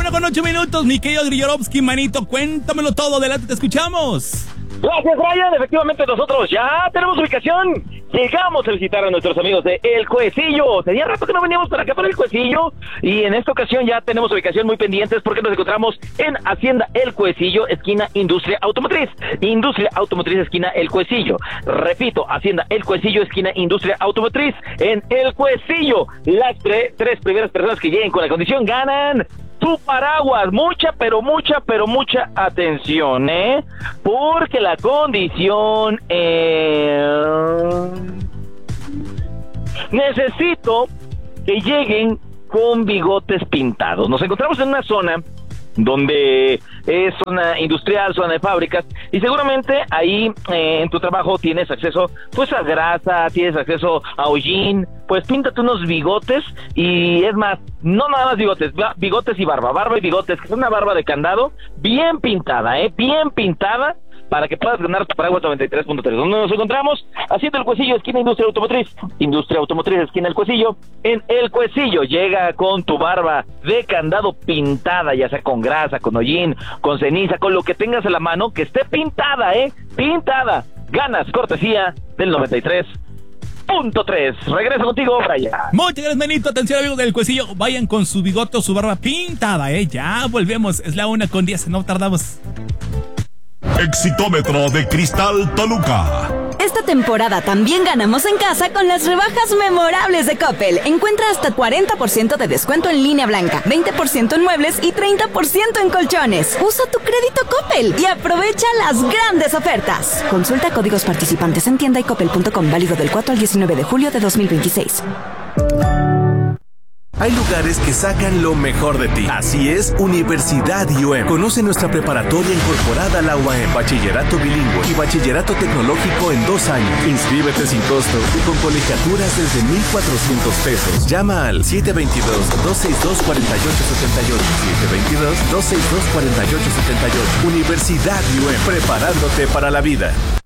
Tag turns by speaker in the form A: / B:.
A: 1:08, mi querido Grillorowski, manito, cuéntamelo todo, adelante, te escuchamos.
B: Gracias, Brian. Efectivamente, nosotros ya tenemos ubicación. Llegamos a visitar a nuestros amigos de El Cuecillo. Tenía rato que no veníamos para acá, para El Cuecillo. Y en esta ocasión ya tenemos ubicación muy pendientes porque nos encontramos en Hacienda El Cuecillo, esquina Industria Automotriz. Industria Automotriz, esquina El Cuecillo. Repito, Hacienda El Cuecillo, esquina Industria Automotriz. En El Cuecillo, las tres primeras personas que lleguen con la condición ganan tu paraguas. Mucha atención, porque la condición necesito que lleguen con bigotes pintados. Nos encontramos en una zona donde es zona industrial, zona de fábricas, y seguramente ahí en tu trabajo tienes acceso pues a grasa, tienes acceso a hollín. Pues píntate unos bigotes, y es más, no nada más bigotes y barba y bigotes, que es una barba de candado bien pintada, bien pintada, para que puedas ganar tu paraguas 93.3. ¿Dónde nos encontramos? Haciendo El Cuecillo, esquina Industria Automotriz. Industria Automotriz, esquina El Cuecillo. En El Cuecillo, llega con tu barba de candado pintada, ya sea con grasa, con hollín, con ceniza, con lo que tengas en la mano, que esté pintada, pintada. Ganas cortesía del 93.3. Regreso contigo, Brian.
A: Muchas gracias, manito. Atención, amigos del Cuecillo. Vayan con su bigote o su barba pintada, Ya volvemos. Es la 1:10. No tardamos.
C: Exitómetro de Cristal Toluca.
D: Esta temporada también ganamos en casa con las rebajas memorables de Coppel. Encuentra hasta 40% de descuento en línea blanca, 20% en muebles y 30% en colchones. Usa tu crédito Coppel y aprovecha las grandes ofertas. Consulta códigos participantes en tienda y coppel.com, válido del 4 al 19 de julio de 2026.
E: Hay lugares que sacan lo mejor de ti. Así es, Universidad IUM. Conoce nuestra preparatoria incorporada a la UAM, bachillerato bilingüe y bachillerato tecnológico en 2 años. Inscríbete sin costo y con colegiaturas desde 1,400 pesos. Llama al 722-262-4878. 722-262-4878. Universidad IUM, preparándote para la vida.